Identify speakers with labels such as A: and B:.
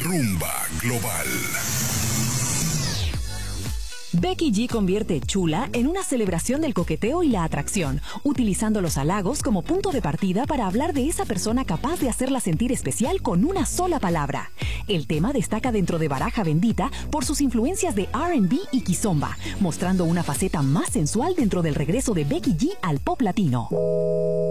A: Rumba Global.
B: Becky G convierte Chula en una celebración del coqueteo y la atracción, utilizando los halagos como punto de partida para hablar de esa persona capaz de hacerla sentir especial con una sola palabra. El tema destaca dentro de Baraja Bendita por sus influencias de R&B y kizomba, mostrando una faceta más sensual dentro del regreso de Becky G al pop latino.